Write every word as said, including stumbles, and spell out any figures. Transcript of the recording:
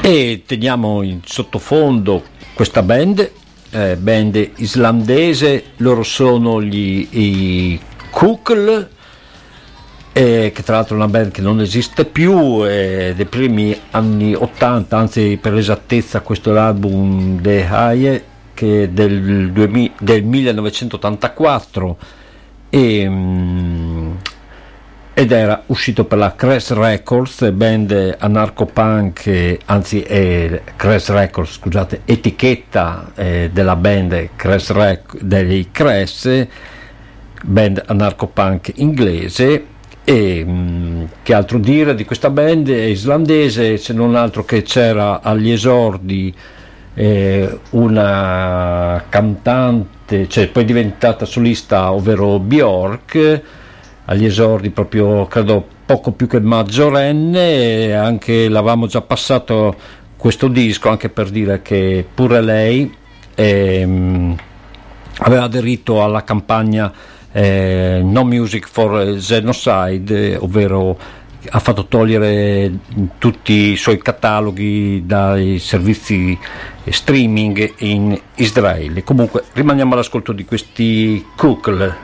E teniamo in sottofondo questa band, eh, band islandese, loro sono gli i Kukl, eh, che tra l'altro è una band che non esiste più, eh, dei primi anni ottanta, anzi per l'esattezza questo è l'album The Haie, che è del, duemila, del millenovecentottantaquattro, e mm, ed era uscito per la Crash Records, band anarcho-punk, eh, anzi eh, Crash Records, scusate, etichetta eh, della band Crash Rec- dei Crash, band anarcho-punk inglese. E mh, che altro dire di questa band islandese, se non altro che c'era agli esordi eh, una cantante, cioè poi diventata solista, ovvero Björk, agli esordi proprio credo poco più che maggiorenne, e anche l'avevamo già passato questo disco, anche per dire che pure lei ehm, aveva aderito alla campagna eh, No Music for Genocide, ovvero ha fatto togliere tutti i suoi cataloghi dai servizi streaming in Israele. Comunque rimaniamo all'ascolto di questi Kukl.